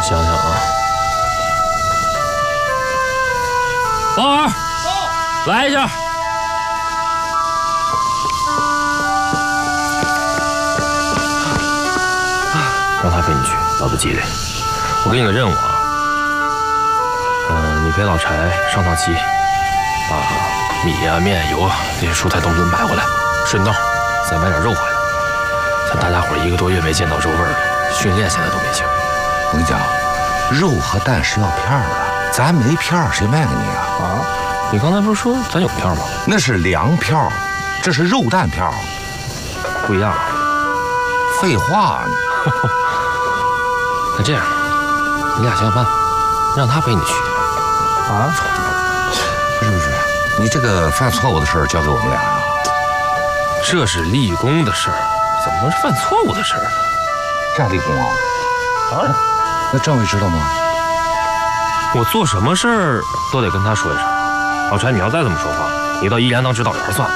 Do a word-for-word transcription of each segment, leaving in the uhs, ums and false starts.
想想啊，王二，来一下。让他陪你去，老子急嘞。我给你个任务啊，嗯，你陪老柴上趟棋，把米呀、面、油啊这些蔬菜都买回来，顺道再买点肉回来。咱大家伙一个多月没见到肉味了，训练现在都没劲儿。 我跟你讲，肉和蛋是要片儿的，咱没片儿，谁卖给你啊？ 啊，你刚才不是说咱有片儿吗？ 那是凉片儿，这是肉蛋片儿， 不一样啊。 废话呢。 那这样，你俩想想办法，让他陪你去。 啊？不是不是，你这个犯错误的事儿交给我们俩啊。 这是立功的事儿，怎么能是犯错误的事儿呢？ 这立功啊？啊？那政委知道吗？ 我做什么事儿都得跟他说一声。老柴，你要再这么说话，你到医联当指导员算了。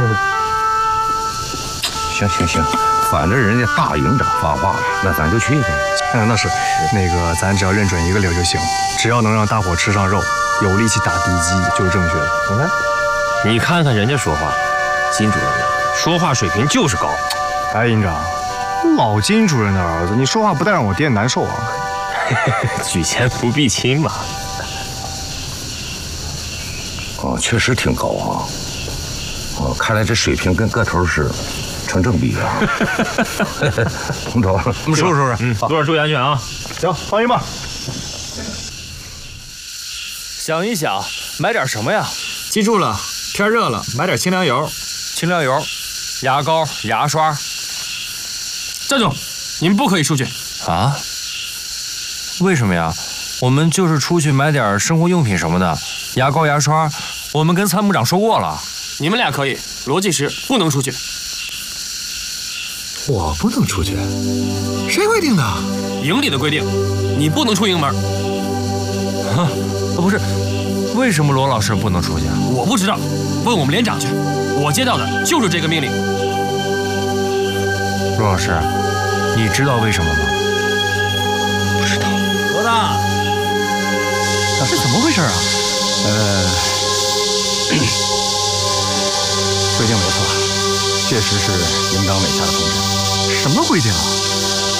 行行行，反正人家大营长发话了，那咱就去呗。 嗯，那是，那个咱只要认准一个理儿就行，只要能让大伙吃上肉，有力气打敌机就是正确的。 你看，你看看人家说话，金主任说话水平就是高。 哎，营长，老金主任的儿子，你说话不带让我爹难受啊？ 举钱不避亲嘛。 哦，确实挺高啊。哦，看来这水平跟个头是成正比啊。同走，我们收拾收拾。 嗯，路上注意安全啊。 行，放心吧。 想一想，买点什么呀？ 记住了，天热了，买点清凉油。 清凉油、牙膏、牙刷。 站住！你们不可以出去。 啊？为什么呀？我们就是出去买点生活用品什么的，牙膏、牙刷，我们跟参谋长说过了。 你们俩可以，罗技师不能出去。 我不能出去？谁规定的？ 营里的规定，你不能出营门。 啊，不是，为什么罗老师不能出去啊？ 我不知道，问我们连长去。我接到的就是这个命令。 罗老师，你知道为什么吗？ 不知道。 罗大， 这怎么回事啊？ 呃，规定没错，确实是营长委下的通知。 什么规定啊？